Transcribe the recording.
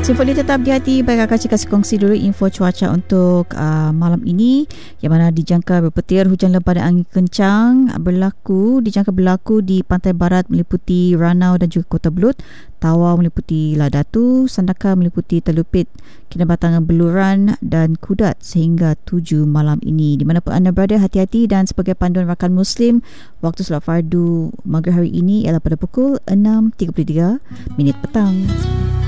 Simpoli tetap di hati. Baik, Kakak kasih kongsi dulu info cuaca untuk malam ini, yang mana dijangka berpetir hujan lebat dan angin kencang dijangka berlaku di pantai barat meliputi Ranau dan juga Kota Belud, Tawau meliputi Ladatu, Sandaka meliputi Telupit, Kinabatangan, Beluran dan Kudat sehingga 7 malam ini. Di mana pun anda berada, hati-hati. Dan sebagai panduan rakan Muslim, waktu solat fardu maghrib hari ini ialah pada pukul 6.33 petang.